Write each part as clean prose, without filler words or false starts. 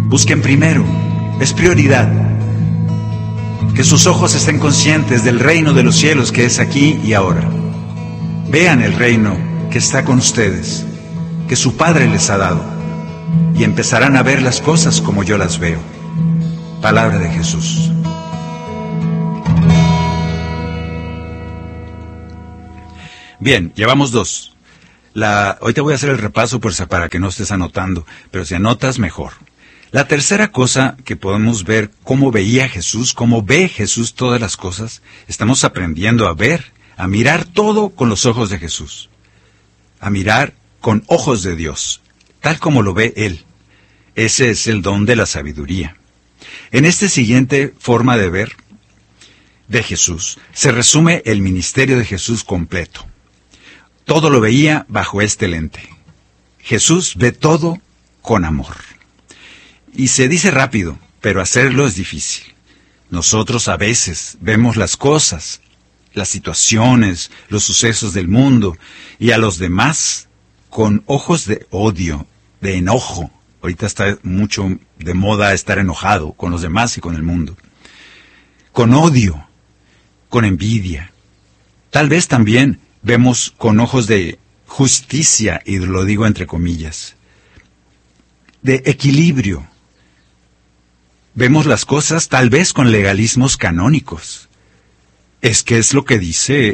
Busquen primero, es prioridad, que sus ojos estén conscientes del reino de los cielos que es aquí y ahora. Vean el reino que está con ustedes, que su Padre les ha dado, y empezarán a ver las cosas como yo las veo. Palabra de Jesús. Bien, llevamos dos. Hoy te voy a hacer el repaso para que no estés anotando, pero si anotas, mejor. La tercera cosa que podemos ver, cómo veía Jesús, cómo ve Jesús todas las cosas, estamos aprendiendo a ver, a mirar todo con los ojos de Jesús, a mirar con ojos de Dios, tal como lo ve Él. Ese es el don de la sabiduría. En esta siguiente forma de ver de Jesús, se resume el ministerio de Jesús completo. Todo lo veía bajo este lente. Jesús ve todo con amor. Y se dice rápido, pero hacerlo es difícil. Nosotros a veces vemos las cosas, las situaciones, los sucesos del mundo, y a los demás con ojos de odio, de enojo. Ahorita está mucho de moda estar enojado con los demás y con el mundo. Con odio, con envidia. Tal vez también vemos con ojos de justicia, y lo digo entre comillas, de equilibrio. Vemos las cosas tal vez con legalismos canónicos. Es que es lo que dice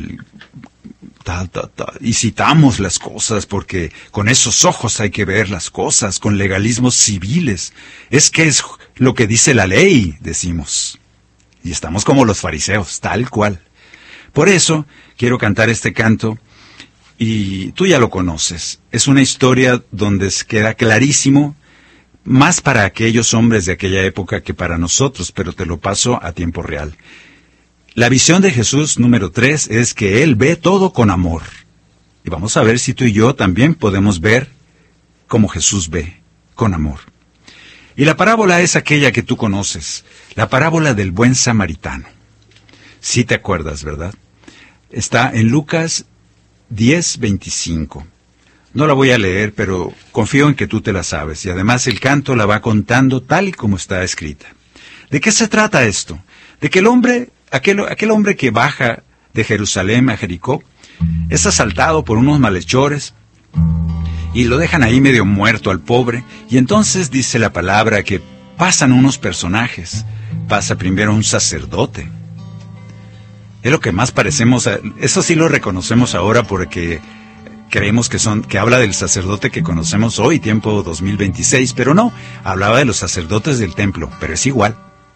y citamos las cosas porque con esos ojos hay que ver las cosas, con legalismos civiles. Es que es lo que dice la ley, decimos. Y estamos como los fariseos, tal cual. Por eso quiero cantar este canto, y tú ya lo conoces. Es una historia donde queda clarísimo, más para aquellos hombres de aquella época que para nosotros, pero te lo paso a tiempo real. La visión de Jesús número 3 es que Él ve todo con amor. Y vamos a ver si tú y yo también podemos ver como Jesús ve, con amor. Y la parábola es aquella que tú conoces, la parábola del buen samaritano. Sí te acuerdas, ¿verdad? Está en Lucas 10:25. No la voy a leer, pero confío en que tú te la sabes, y además el canto la va contando tal y como está escrita. ¿De qué se trata esto? De que aquel hombre que baja de Jerusalén a Jericó es asaltado por unos malhechores y lo dejan ahí medio muerto al pobre, y entonces dice la palabra que pasan unos personajes. Pasa primero un sacerdote. Es lo que más parecemos, eso sí lo reconocemos ahora porque creemos que habla del sacerdote que conocemos hoy, tiempo 2026, pero no, hablaba de los sacerdotes del templo, pero es igual.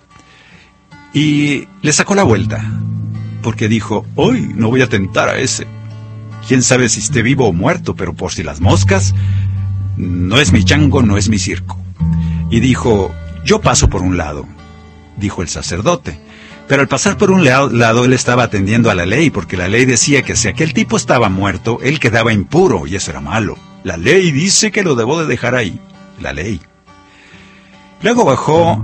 Y le sacó la vuelta, porque dijo, hoy no voy a tentar a ese. Quién sabe si esté vivo o muerto, pero por si las moscas, no es mi chango, no es mi circo. Y dijo, yo paso por un lado, dijo el sacerdote. Pero al pasar por un lado, él estaba atendiendo a la ley, porque la ley decía que si aquel tipo estaba muerto, él quedaba impuro, y eso era malo. La ley dice que lo debo de dejar ahí. La ley. Luego bajó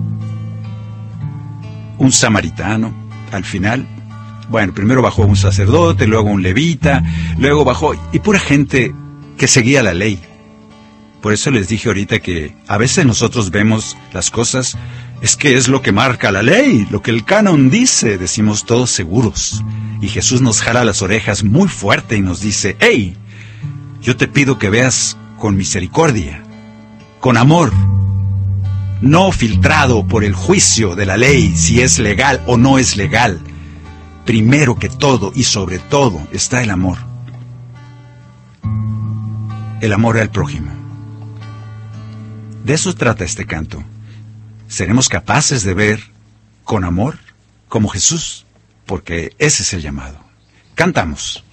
un samaritano, al final. Bueno, primero bajó un sacerdote, luego un levita, luego bajó, y pura gente que seguía la ley. Por eso les dije ahorita que a veces nosotros vemos las cosas, es que es lo que marca la ley, lo que el canon dice, decimos todos seguros. Y Jesús nos jala las orejas muy fuerte y nos dice, hey, yo te pido que veas con misericordia, con amor, no filtrado por el juicio de la ley, si es legal o no es legal. Primero que todo y sobre todo está el amor. El amor al prójimo. De eso trata este canto. Seremos capaces de ver con amor como Jesús, porque ese es el llamado. Cantamos.